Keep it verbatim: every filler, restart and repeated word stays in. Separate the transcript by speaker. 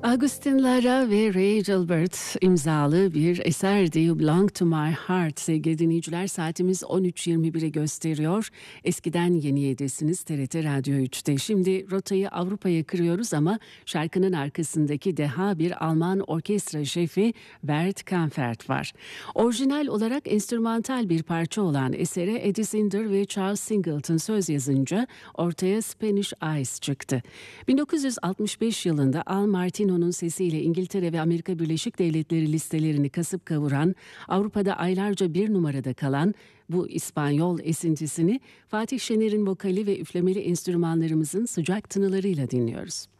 Speaker 1: Agustin Lara ve Ray Gilbert imzalı bir eserdi. You Belong to My Heart. Sevgili dinleyiciler, saatimiz on üç yirmi biri gösteriyor. Eskiden Yeniye'desiniz T R T Radyo üçte. Şimdi rotayı Avrupa'ya kırıyoruz ama şarkının arkasındaki deha bir Alman orkestra şefi Bert Kaempfert var. Orijinal olarak enstrümantal bir parça olan esere Eddie Zinder ve Charles Singleton söz yazınca ortaya Spanish Eyes çıktı. bin dokuz yüz altmış beş yılında Al Martino'nun sesiyle İngiltere ve Amerika Birleşik Devletleri listelerini kasıp kavuran, Avrupa'da aylarca bir numarada kalan bu İspanyol esintisini Fatih Şener'in vokali ve üflemeli enstrümanlarımızın sıcak tınılarıyla dinliyoruz.